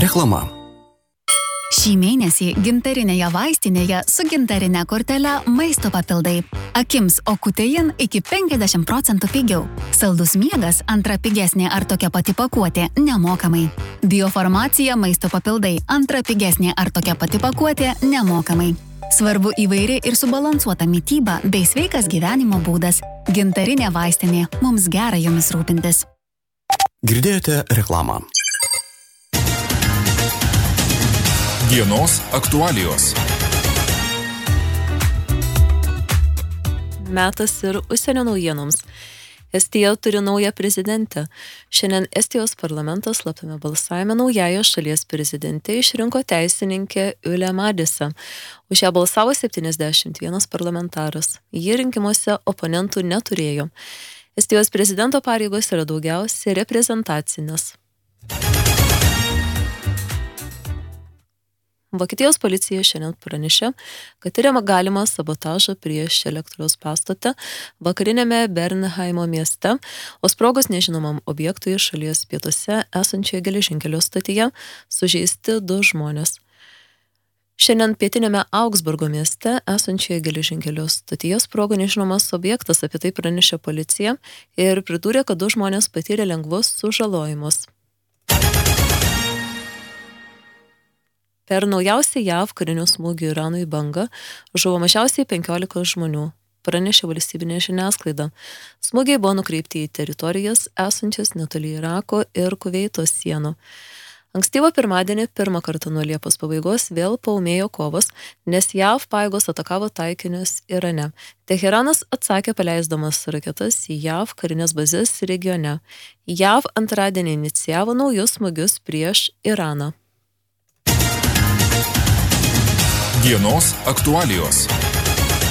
Reklama. Šį mėnesį gintarinėje vaistinėje su gintarine kortele maisto papildai. Akims Okutein iki 50% pigiau. Saldus miegas antra pigesnė ar tokia pati pakuotė nemokamai. Biofarmacija maisto papildai antra pigesnė ar tokia pati pakuotė nemokamai. Svarbu įvairi ir subalansuota mityba bei sveikas gyvenimo būdas. Gintarinė vaistinė. Mums gera jomis rūpintis. Girdėjote reklamą. Dienos aktualijos. Metas ir užsienio naujienoms. Estija turi naują prezidentę. Šiandien Estijos parlamentas slaptame balsavime naująją šalies prezidentę išrinko teisininkę Ülle Madise. Už ją balsavo 71 parlamentaras. Ji rinkimuose oponentų neturėjo. Estijos prezidento pareigos yra daugiausiai reprezentacinės. Vokietijos policija šiandien pranešė, kad tyriama galima sabotažą prieš elektros pastatą vakarinėme Bernheimo mieste, o sprogus nežinomam objektui šalies pietuose esančioje geležinkelio stotyje sužeisti 2 žmonės. Šiandien pietinėme Augsburgo mieste esančioje geležinkelio stotyje sprogo nežinomas objektas, apie tai pranešė policija ir pridūrė, kad 2 žmonės patyrė lengvus sužalojimus. Per naujausią JAV karinių smūgių Iranui bangą žuvo mažiausiai 15 žmonių, pranešė valstybinė žiniasklaida. Smūgiai buvo nukreipti į teritorijas esančias netoli Irako ir Kuveito sienų. Ankstyvą pirmadienį pirmą kartą nuo Liepos pabaigos vėl paūmėjo kovos, nes JAV pajėgos atakavo taikinius Irane. Teheranas atsakė paleisdamas raketas į JAV karinės bazės regione. JAV antradienį inicijavo naujus smūgius prieš Iraną. Dienos aktualijos.